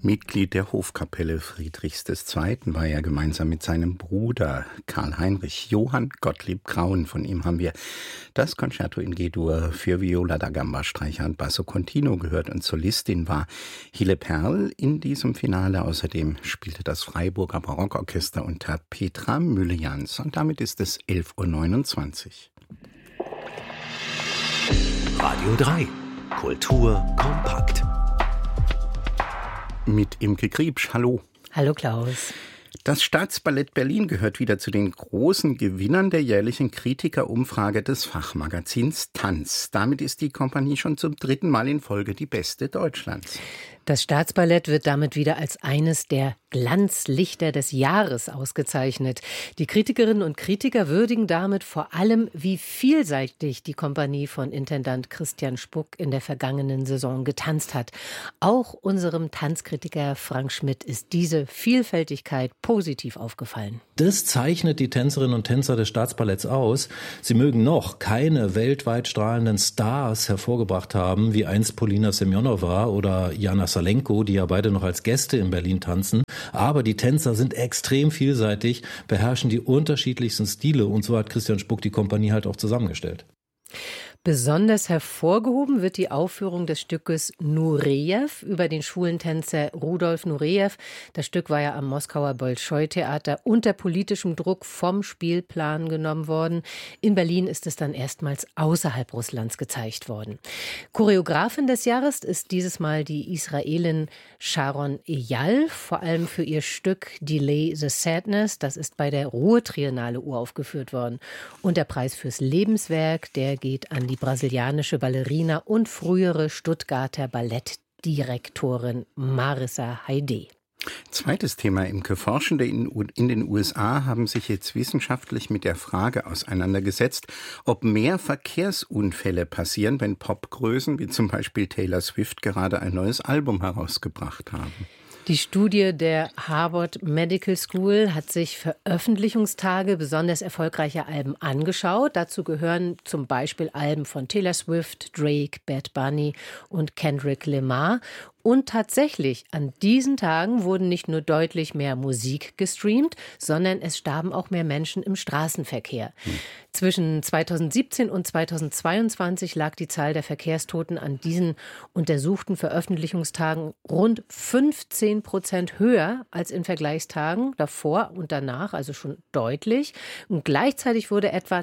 Mitglied der Hofkapelle Friedrichs II. War er gemeinsam mit seinem Bruder Karl Heinrich Johann Gottlieb Graun. Von ihm haben wir das Concerto in G-Dur für Viola da Gamba, Streicher und Basso Continuo gehört und Solistin war Hille Perl in diesem Finale. Außerdem spielte das Freiburger Barockorchester unter Petra Müllejans und damit ist es 11:29 Uhr. Radio 3 Kultur kompakt. Mit Imke Kriebsch, hallo. Hallo Klaus. Das Staatsballett Berlin gehört wieder zu den großen Gewinnern der jährlichen Kritikerumfrage des Fachmagazins Tanz. Damit ist die Kompanie schon zum 3. Mal in Folge die beste Deutschlands. Das Staatsballett wird damit wieder als eines der Glanzlichter des Jahres ausgezeichnet. Die Kritikerinnen und Kritiker würdigen damit vor allem, wie vielseitig die Kompanie von Intendant Christian Spuck in der vergangenen Saison getanzt hat. Auch unserem Tanzkritiker Frank Schmidt ist diese Vielfältigkeit positiv aufgefallen. Das zeichnet die Tänzerinnen und Tänzer des Staatsballetts aus. Sie mögen noch keine weltweit strahlenden Stars hervorgebracht haben, wie einst Polina Semjonova oder Jana Salenko, die ja beide noch als Gäste in Berlin tanzen. Aber die Tänzer sind extrem vielseitig, beherrschen die unterschiedlichsten Stile und so hat Christian Spuck die Kompanie halt auch zusammengestellt. Besonders hervorgehoben wird die Aufführung des Stückes Nurejew über den schwulen Tänzer Rudolf Nurejew. Das Stück war ja am Moskauer Bolschoi-Theater unter politischem Druck vom Spielplan genommen worden. In Berlin ist es dann erstmals außerhalb Russlands gezeigt worden. Choreografin des Jahres ist dieses Mal die Israelin Sharon Eyal, vor allem für ihr Stück Delay the Sadness. Das ist bei der Ruhr-Triennale uraufgeführt worden. Und der Preis fürs Lebenswerk, der geht an die brasilianische Ballerina und frühere Stuttgarter Ballettdirektorin Marissa Heide. Zweites Thema, Imke. Forschende in den USA haben sich jetzt wissenschaftlich mit der Frage auseinandergesetzt, ob mehr Verkehrsunfälle passieren, wenn Popgrößen wie zum Beispiel Taylor Swift gerade ein neues Album herausgebracht haben. Die Studie der Harvard Medical School hat sich Veröffentlichungstage besonders erfolgreicher Alben angeschaut. Dazu gehören zum Beispiel Alben von Taylor Swift, Drake, Bad Bunny und Kendrick Lamar. Und tatsächlich, an diesen Tagen wurden nicht nur deutlich mehr Musik gestreamt, sondern es starben auch mehr Menschen im Straßenverkehr. Zwischen 2017 und 2022 lag die Zahl der Verkehrstoten an diesen untersuchten Veröffentlichungstagen rund 15% höher als in Vergleichstagen davor und danach, also schon deutlich. Und gleichzeitig wurde etwa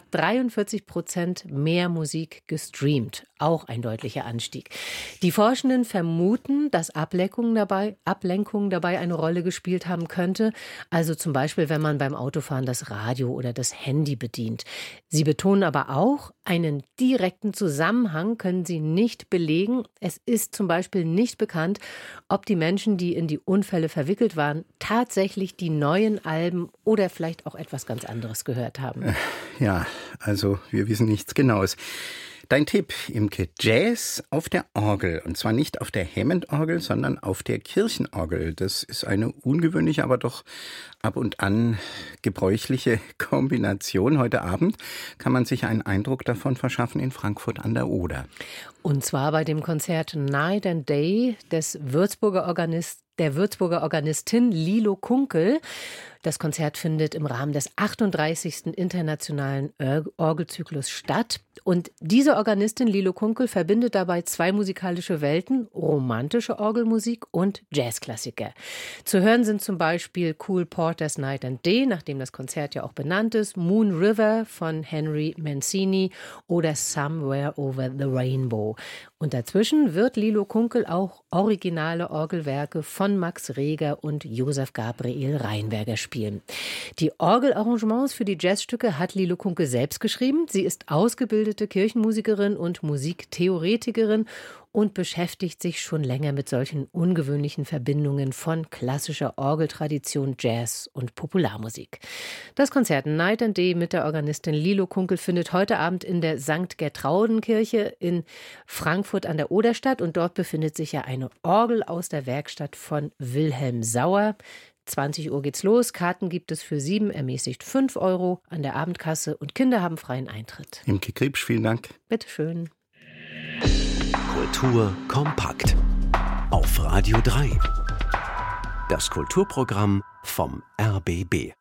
43% mehr Musik gestreamt. Auch ein deutlicher Anstieg. Die Forschenden vermuten, dass Ablenkung dabei eine Rolle gespielt haben könnte. Also zum Beispiel, wenn man beim Autofahren das Radio oder das Handy bedient. Sie betonen aber auch, einen direkten Zusammenhang können sie nicht belegen. Es ist zum Beispiel nicht bekannt, ob die Menschen, die in die Unfälle verwickelt waren, tatsächlich die neuen Alben oder vielleicht auch etwas ganz anderes gehört haben. Ja, also wir wissen nichts Genaues. Dein Tipp, Imke, Jazz auf der Orgel. Und zwar nicht auf der Hammond-Orgel, sondern auf der Kirchenorgel. Das ist eine ungewöhnliche, aber doch ab und an gebräuchliche Kombination. Heute Abend kann man sich einen Eindruck davon verschaffen in Frankfurt an der Oder. Und zwar bei dem Konzert Night and Day der Würzburger Organistin Lilo Kunkel. Das Konzert findet im Rahmen des 38. Internationalen Orgelzyklus statt. Und diese Organistin Lilo Kunkel verbindet dabei zwei musikalische Welten, romantische Orgelmusik und Jazzklassiker. Zu hören sind zum Beispiel Cole Porter's Night and Day, nach dem das Konzert ja auch benannt ist, Moon River von Henry Mancini oder Somewhere Over the Rainbow. Und dazwischen wird Lilo Kunkel auch originale Orgelwerke von Max Reger und Josef Gabriel Rheinberger spielen. Die Orgelarrangements für die Jazzstücke hat Lilo Kunkel selbst geschrieben. Sie ist ausgebildete Kirchenmusikerin und Musiktheoretikerin und beschäftigt sich schon länger mit solchen ungewöhnlichen Verbindungen von klassischer Orgeltradition, Jazz und Popularmusik. Das Konzert Night and Day mit der Organistin Lilo Kunkel findet heute Abend in der St. Gertraudenkirche in Frankfurt an der Oder statt und dort befindet sich ja eine Orgel aus der Werkstatt von Wilhelm Sauer. 20 Uhr geht's los. Karten gibt es für 7, ermäßigt 5 € an der Abendkasse und Kinder haben freien Eintritt. Imke Kriebsch, vielen Dank. Bitteschön. Kultur kompakt. Auf Radio 3. Das Kulturprogramm vom RBB.